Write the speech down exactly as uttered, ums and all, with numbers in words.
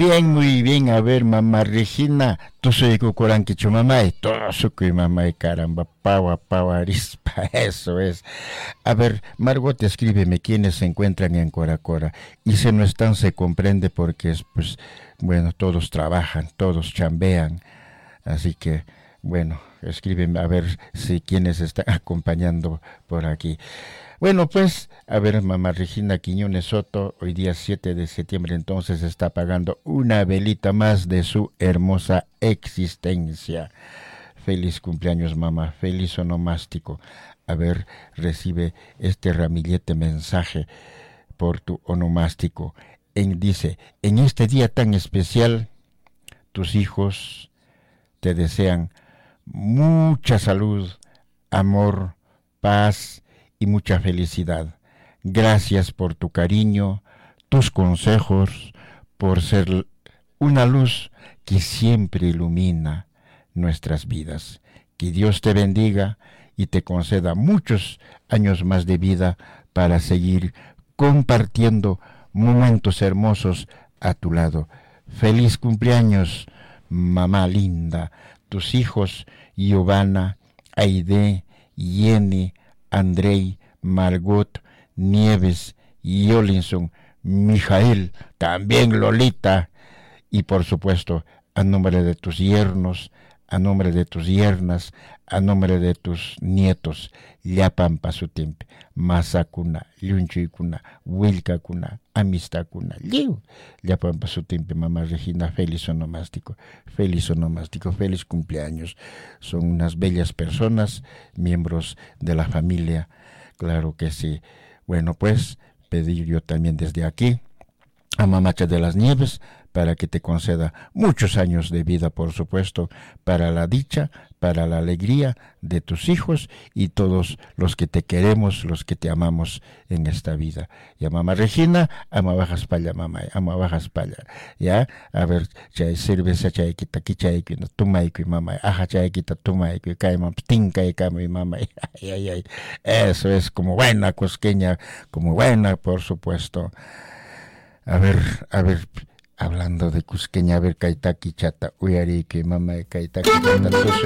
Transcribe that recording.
bien, muy bien. A ver, mamá Regina, tú soy Cucuranquicho, mamá, y todo su mamá, y caramba, paua, paua, arispa, eso es. A ver, Margot, escríbeme quiénes se encuentran en Coracora. Y si no están, se comprende porque es, pues, bueno, todos trabajan, todos chambean. Así que, bueno, escríbeme a ver si quiénes están acompañando por aquí. Bueno, pues, a ver, mamá Regina Quiñones Soto, hoy día siete de septiembre, entonces está pagando una velita más de su hermosa existencia. Feliz cumpleaños, mamá, feliz onomástico. A ver, recibe este ramillete mensaje por tu onomástico. En, dice, en este día tan especial, tus hijos te desean mucha salud, amor, paz y mucha felicidad. Gracias por tu cariño, tus consejos, por ser una luz que siempre ilumina nuestras vidas. Que Dios te bendiga y te conceda muchos años más de vida para seguir compartiendo momentos hermosos a tu lado. Feliz cumpleaños, mamá linda. Tus hijos, Giovanna, Aide, Jenny, Andrei, Margot, Nieves, Yolinson, Mijael, también Lolita, y por supuesto, a nombre de tus yernos, a nombre de tus yernas, a nombre de tus nietos, Llapan Pasutimpe, Masakuna, Yunchuikuna, Wilkakuna, Amistakuna, Liu, Llapan Pasutimpe, mamá Regina, feliz onomástico, feliz onomástico, feliz cumpleaños. Son unas bellas personas, miembros de la familia, claro que sí. Bueno, pues, pedir yo también desde aquí a Mamacha de las Nieves para que te conceda muchos años de vida, por supuesto, para la dicha, para la alegría de tus hijos y todos los que te queremos, los que te amamos en esta vida. Y a mamá Regina, ama bajas palla, mamá, ama bajas palla. Ya, a ver, chay cerveza, chay quita, chay quita, tuma y mamá, aja chay quita, tuma y caima, tinca y cama y mamá, ay, ay, ay. Eso es como buena cosqueña, como buena, por supuesto. A ver, a ver, hablando de cusqueña, a ver, Kaitaki chata, uyari que mamá Kaitaki chata,